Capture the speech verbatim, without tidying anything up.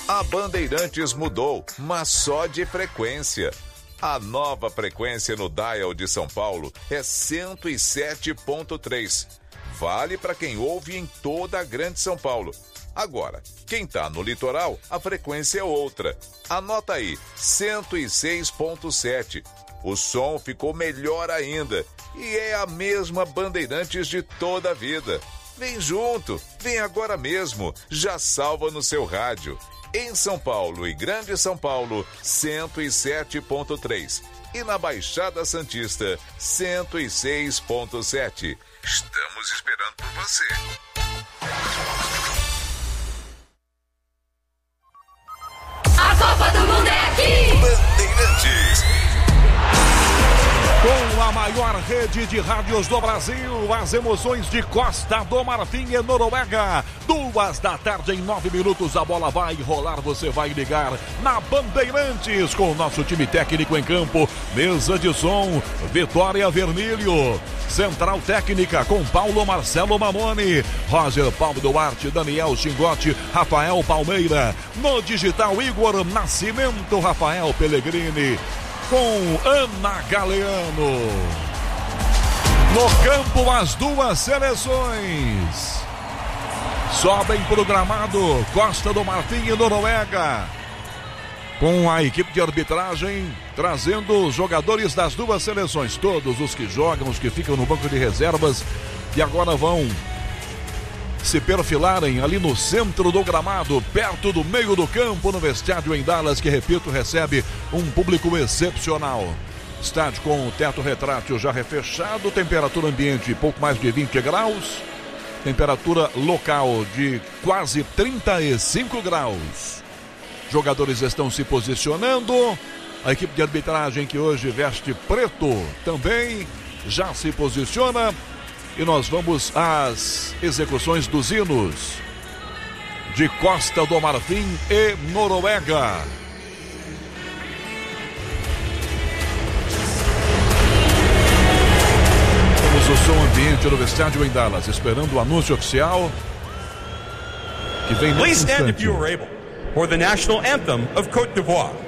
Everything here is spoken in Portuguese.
A Bandeirantes mudou, mas só de frequência. A nova frequência no dial de São Paulo é cento e sete ponto três. Vale para quem ouve em toda a Grande São Paulo. Agora, quem tá no litoral, a frequência é outra. Anota aí, cento e seis ponto sete. O som ficou melhor ainda e é a mesma Bandeirantes de toda a vida. Vem junto, vem agora mesmo, já salva no seu rádio. Em São Paulo e Grande São Paulo, cento e sete ponto três. E na Baixada Santista, cento e seis ponto sete. Estamos esperando por você. A Copa do Mundo é aqui! Bandeirantes. Com a maior rede de rádios do Brasil, as emoções de Costa do Marfim e Noruega. Duas da tarde em nove minutos, a bola vai rolar, você vai ligar na Bandeirantes com o nosso time técnico em campo. Mesa de som, Vitória Vermílio. Central técnica com Paulo Marcelo Mamoni, Roger Paulo Duarte, Daniel Xingote, Rafael Palmeira. No digital, Igor Nascimento, Rafael Pellegrini. Com Ana Galeano. No campo, as duas seleções sobem para o gramado. Costa do Marfim e Noruega, com a equipe de arbitragem trazendo os jogadores das duas seleções, todos os que jogam, os que ficam no banco de reservas, e agora vão se perfilarem ali no centro do gramado, perto do meio do campo, no vestiário em Dallas, que, repito, recebe um público excepcional. Estádio com o teto retrátil já refechado, temperatura ambiente pouco mais de vinte graus, temperatura local de quase trinta e cinco graus. Jogadores estão se posicionando, a equipe de arbitragem, que hoje veste preto, também já se posiciona. E nós vamos às execuções dos hinos de Costa do Marfim e Noruega. Temos o som ambiente no estádio em Dallas, esperando o anúncio oficial que vem nesse instante. Please stand if you are able for the national anthem of Côte d'Ivoire.